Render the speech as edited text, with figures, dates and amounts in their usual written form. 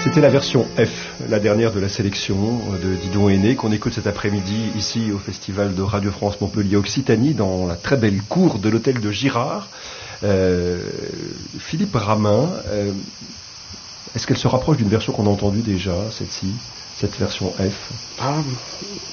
C'était la version F, la dernière de la sélection de Didon Aîné, qu'on écoute cet après-midi ici au Festival de Radio France Montpellier Occitanie, dans la très belle cour de l'hôtel de Girard. Philippe Ramin, est-ce qu'elle se rapproche d'une version qu'on a entendue déjà, celle-ci, cette version F?